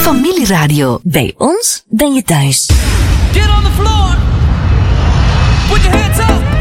Familieradio. Bij ons ben je thuis. Get on the floor. Put your hands up.